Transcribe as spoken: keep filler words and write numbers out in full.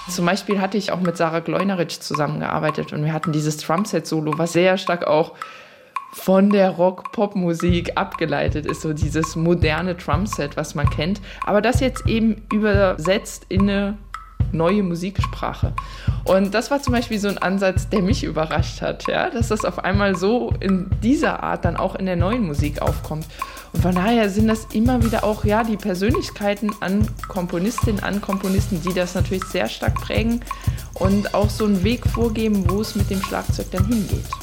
Zum Beispiel hatte ich auch mit Sarah Gleunerich zusammengearbeitet und wir hatten dieses Drumset-Solo, was sehr stark auch von der Rock-Pop-Musik abgeleitet ist, so dieses moderne Drumset, was man kennt, aber das jetzt eben übersetzt in eine neue Musiksprache. Und das war zum Beispiel so ein Ansatz, der mich überrascht hat, ja, dass das auf einmal so in dieser Art dann auch in der neuen Musik aufkommt. Und von daher sind das immer wieder auch ja die Persönlichkeiten an Komponistinnen, an Komponisten, die das natürlich sehr stark prägen und auch so einen Weg vorgeben, wo es mit dem Schlagzeug dann hingeht.